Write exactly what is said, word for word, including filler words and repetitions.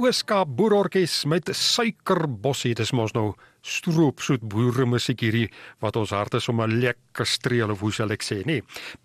Oos-Kaap Boerorkes met Suikerbossie. Dis mos nou stroopsoet boeremusiek hierdie wat ons hart is om 'n lekker streel of hoe sal ek sê, nee.